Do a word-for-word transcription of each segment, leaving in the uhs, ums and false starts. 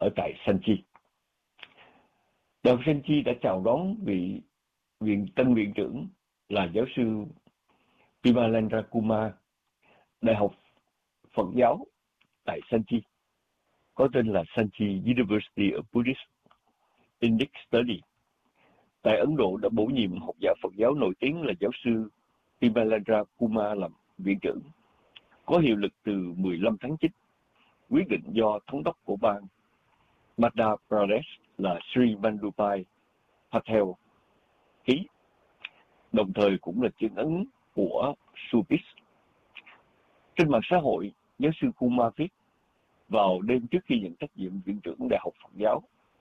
ở tại Sanchi. Đại học Sanchi đã chào đón vị viện tân viện trưởng là giáo sư Bimalendra Kumar. Đại học Phật giáo tại Sanchi có tên là Sanchi University of Buddhist Indic Study tại Ấn Độ đã bổ nhiệm học giả Phật giáo nổi tiếng là giáo sư Bimalendra Kumar làm viện trưởng, có hiệu lực từ mười lăm tháng chín. Quyết định do thống đốc của bang Madhya Pradesh là Sri Bandhubai Patel ký, đồng thời cũng là chứng ấn của Subis. Trên mạng xã hội, giáo sư Kumar viết: vào đêm trước khi nhận trách nhiệm viện trưởng Đại học Phật giáo,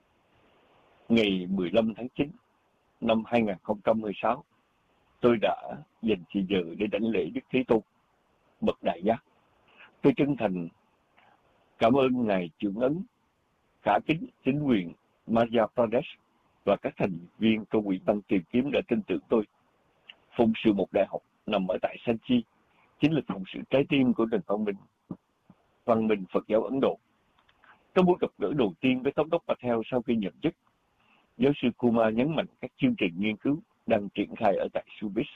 ngày mười lăm tháng chín năm hai nghìn không trăm mười sáu, tôi đã dành thời giờ để đảnh lễ Đức Thế Tôn, bậc đại giác. Tôi chân thành cảm ơn Ngài trưởng ấn, khả kính chính quyền Madhya Pradesh và các thành viên trong ủy ban tìm kiếm đã tin tưởng tôi. Phụng sự một đại học nằm ở tại Sanchi chính là phụng sự trái tim của nền văn minh văn minh Phật giáo Ấn Độ. Trong buổi gặp gỡ đầu tiên với thống đốc Patel sau khi nhậm chức, giáo sư Kumar nhấn mạnh các chương trình nghiên cứu đang triển khai ở tại Subis.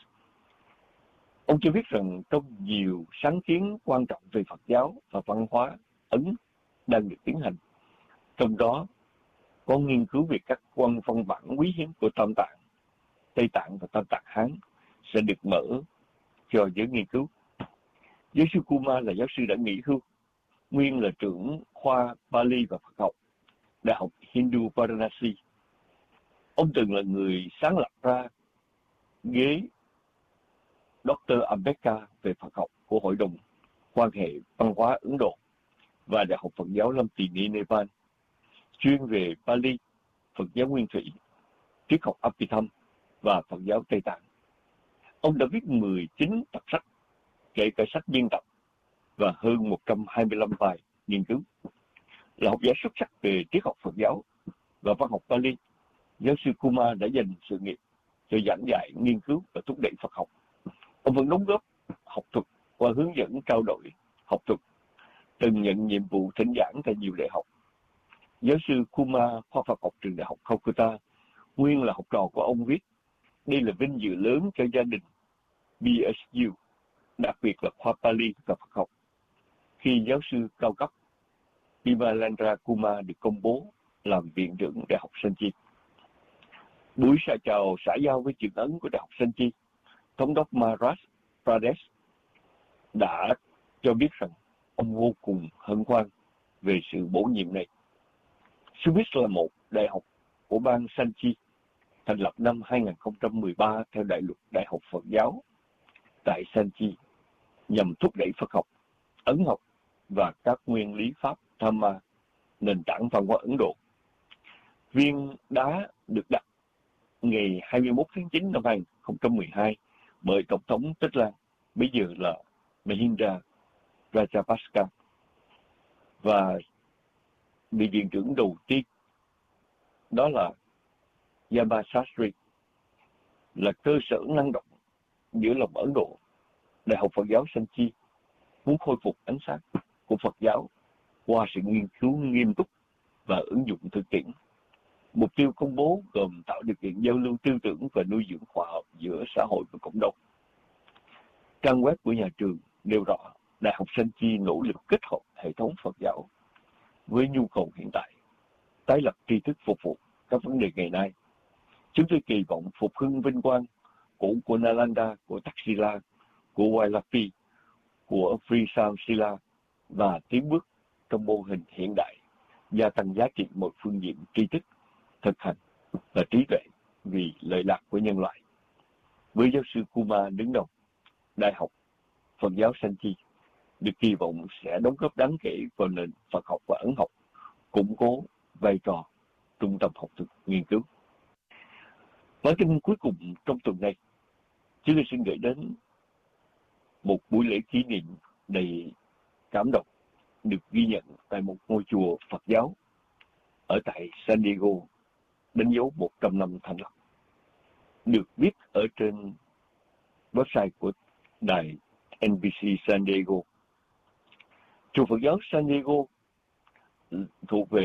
Ông cho biết rằng trong nhiều sáng kiến quan trọng về Phật giáo và văn hóa Ấn đang được tiến hành, trong đó có nghiên cứu về các văn văn bản quý hiếm của Tam Tạng, Tây Tạng và Tam Tạng Hán sẽ được mở cho giới nghiên cứu. Giáo sư Kumar là giáo sư đã nghỉ hưu, nguyên là trưởng khoa Pali và Phật học, Đại học Hindu Varanasi. Ông từng là người sáng lập ra ghế Doctor Ambedkar về Phật học của Hội đồng quan hệ văn hóa Ấn Độ và Đại học Phật giáo Lâm Tỳ Ni Nepal, chuyên về Pali, Phật giáo Nguyên Thủy, triết học Abhidhamma và Phật giáo Tây Tạng. Ông đã viết mười chín tập sách, kể cả sách biên tập và hơn một trăm hai mươi lăm bài nghiên cứu. Là học giả xuất sắc về triết học Phật giáo và văn học Pali, giáo sư Kumar đã dành sự nghiệp cho giảng dạy, nghiên cứu và thúc đẩy Phật học. Ông vẫn đóng góp học thuật qua hướng dẫn trao đổi học thuật, từng nhận nhiệm vụ thỉnh giảng tại nhiều đại học. Giáo sư Kumar, khoa Phật học trường Đại học Calcutta, nguyên là học trò của ông, viết: đây là vinh dự lớn cho gia đình bê ét u, đặc biệt là khoa Pali và Phật học, khi giáo sư cao cấp Bimalendra Kumar được công bố làm viện trưởng Đại học Sanchi. Buổi xã chào xã giao với trưởng ấn của Đại học Sanchi, thống đốc Madhya Pradesh đã cho biết rằng ông vô cùng hân hoan về sự bổ nhiệm này. Subis là một đại học của bang Sanchi, thành lập năm hai nghìn không trăm mười ba theo đại luật Đại học Phật giáo tại Sanchi, nhằm thúc đẩy Phật học, Ấn học và các nguyên lý Pháp Dhamma, nền tảng văn hóa Ấn Độ. Viên đá được đặt ngày hai mươi mốt tháng chín năm hai nghìn không trăm mười hai bởi Tổng thống Tích Lan, bây giờ là Mahinda Rajapaksa, và vị viện trưởng đầu tiên đó là Yama Sastry, là cơ sở năng động giữa lòng Ấn Độ. Đại học Phật giáo Sanchi muốn khôi phục ánh sáng của Phật giáo qua sự nghiên cứu nghiêm túc và ứng dụng thực tiễn. Mục tiêu công bố gồm tạo điều kiện giao lưu tư tưởng và nuôi dưỡng khoa học giữa xã hội và cộng đồng. Trang web của nhà trường nêu rõ Đại học Sanchi nỗ lực kết hợp hệ thống Phật giáo với nhu cầu hiện tại, tái lập tri thức phục vụ các vấn đề ngày nay. Chúng tôi kỳ vọng phục hưng vinh quang cũ của Nalanda, của Taxila, của Wailapi, của Freesam Sila và tiến bước trong mô hình hiện đại, gia tăng giá trị một phương diện tri thức, thực hành và trí tuệ vì lợi lạc của nhân loại. Với giáo sư Kumar đứng đầu, Đại học Phật giáo Sanchi được kỳ vọng sẽ đóng góp đáng kể vào nền Phật học và Ấn học, củng cố vai trò trung tâm học thuật nghiên cứu. Bản tin cuối cùng trong tuần này, chúng tôi xin gửi đến một buổi lễ kỷ niệm đầy cảm động được ghi nhận tại một ngôi chùa Phật giáo ở tại San Diego, đánh dấu một trăm năm thành lập. Được viết ở trên website của đài en bê xê San Diego. Chùa Phật giáo San Diego thuộc về